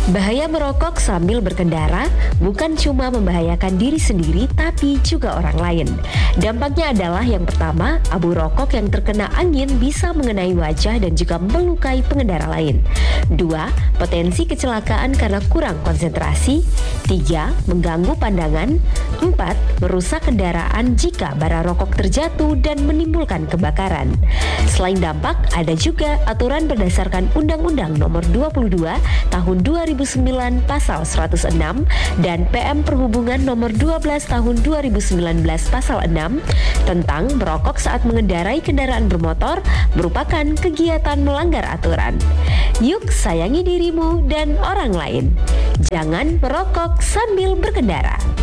Bahaya merokok sambil berkendara bukan cuma membahayakan diri sendiri tapi juga orang lain. Dampaknya adalah yang pertama, abu rokok yang terkena angin bisa mengenai wajah dan juga melukai pengendara lain. Dua, potensi kecelakaan karena kurang konsentrasi. Tiga, mengganggu pandangan. Empat, merusak kendaraan jika bara rokok terjatuh dan menimbulkan kebakaran. Selain dampak, ada juga aturan berdasarkan Undang-Undang Nomor 22 Tahun 2009 Pasal 106 dan PM Perhubungan Nomor 12 Tahun 2019 Pasal 6 tentang merokok saat mengendarai kendaraan bermotor merupakan kegiatan melanggar aturan. Yuk sayangi dirimu dan orang lain. Jangan merokok sambil berkendara.